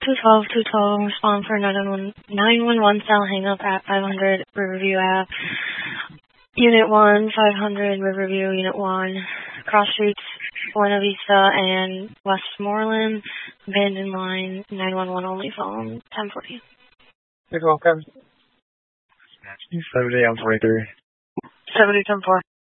212, respond for 911 cell hang up at 500 Riverview Ave. Unit 1, 500 Riverview, Unit 1, cross streets, Buena Vista and Westmoreland, abandoned line, 911 only phone, 1040. You're welcome. 70, I'm 23. 70, 10-4.